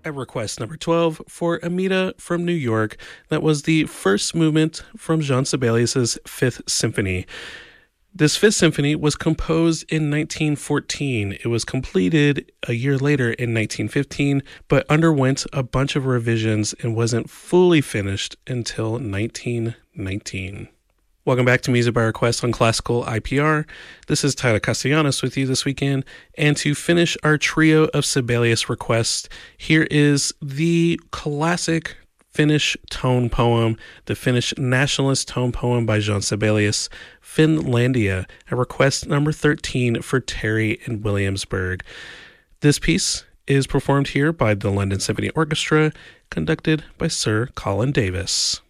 at request number 12 for Amida from New York. That was the first movement from Jean Sibelius's Fifth Symphony. This Fifth Symphony was composed in 1914. It was completed a year later in 1915, but underwent a bunch of revisions and wasn't fully finished until 1919. Welcome back to Music by Request on Classical IPR. This is Tyler Castellanos with you this weekend. And to finish our trio of Sibelius requests, here is the classic Finnish tone poem, the Finnish nationalist tone poem by Jean Sibelius, Finlandia, at request number 13 for Terry in Williamsburg. This piece is performed here by the London Symphony Orchestra, conducted by Sir Colin Davis.